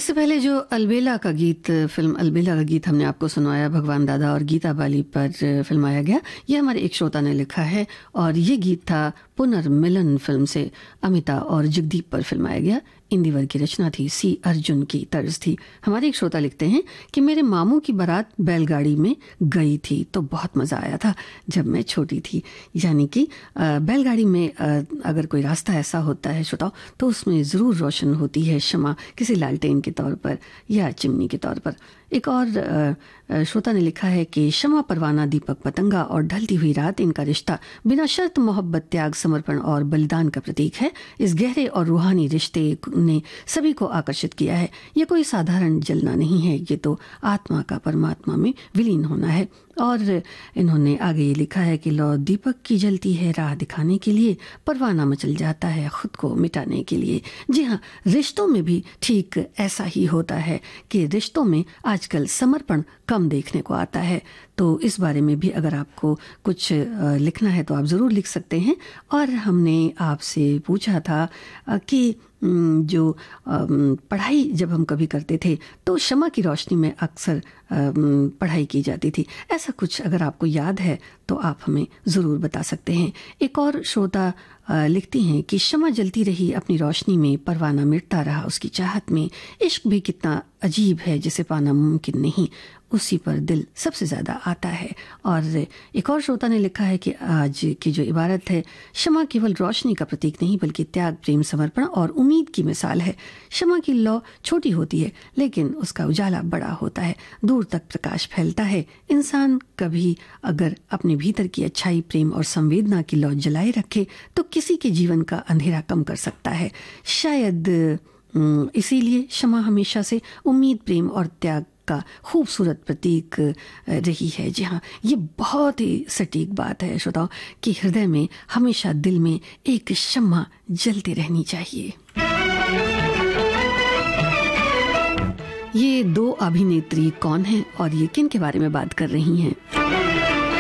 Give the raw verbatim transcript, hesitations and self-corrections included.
इससे पहले जो अलबेला का गीत, फिल्म अलबेला का गीत हमने आपको सुनाया, भगवान दादा और गीता बाली पर फिल्माया गया, ये हमारे एक श्रोता ने लिखा है और ये गीत था पुनर्मिलन फिल्म से अमिता और जगदीप पर फिल्माया गया। इंदिवर की रचना थी, सी अर्जुन की तर्ज थी। हमारे एक श्रोता लिखते हैं कि मेरे मामू की बारात बैलगाड़ी में गई थी तो बहुत मज़ा आया था जब मैं छोटी थी। यानी कि बैलगाड़ी में अगर कोई रास्ता ऐसा होता है श्रोताओं तो उसमें ज़रूर रोशन होती है शमा, किसी लालटेन के तौर पर या चिमनी के तौर पर। एक और श्रोता ने लिखा है कि शमा, परवाना, दीपक, पतंगा और ढलती हुई रात, इनका रिश्ता बिना शर्त मोहब्बत, त्याग, समर्पण और बलिदान का प्रतीक है। इस गहरे और रूहानी रिश्ते ने सभी को आकर्षित किया है। ये कोई साधारण जलना नहीं है, ये तो आत्मा का परमात्मा में विलीन होना है। और इन्होंने आगे ये लिखा है कि लो दीपक की जलती है राह दिखाने के लिए, परवाना मचल जाता है खुद को मिटाने के लिए। जी हाँ, रिश्तों में भी ठीक ऐसा ही होता है कि रिश्तों में आजकल समर्पण कम देखने को आता है। तो इस बारे में भी अगर आपको कुछ लिखना है तो आप ज़रूर लिख सकते हैं। और हमने आपसे पूछा था कि जो पढ़ाई जब हम कभी करते थे तो शमा की रोशनी में अक्सर पढ़ाई की जाती थी। ऐसा कुछ अगर आपको याद है तो आप हमें ज़रूर बता सकते हैं। एक और श्रोता लिखती हैं कि शमा जलती रही अपनी रोशनी में, परवाना मिटता रहा उसकी चाहत में। इश्क भी कितना अजीब है जिसे पाना मुमकिन नहीं, उसी पर दिल सबसे ज़्यादा आता है। और एक और श्रोता ने लिखा है कि आज की जो इबारत है, शमा केवल रोशनी का प्रतीक नहीं बल्कि त्याग, प्रेम, समर्पण और उम्मीद की मिसाल है। शमा की लौ छोटी होती है लेकिन उसका उजाला बड़ा होता है, दूर तक प्रकाश फैलता है। इंसान कभी अगर अपने भीतर की अच्छाई, प्रेम और संवेदना की लौ जलाए रखे तो किसी के जीवन का अंधेरा कम कर सकता है। शायद इसीलिए शमा हमेशा से उम्मीद, प्रेम और त्याग का खूबसूरत प्रतीक रही है। जी हाँ, ये बहुत ही सटीक बात है श्रोताओं कि हृदय में हमेशा, दिल में एक शम्मा जलती रहनी चाहिए। ये दो अभिनेत्री कौन हैं और ये किन के बारे में बात कर रही हैं?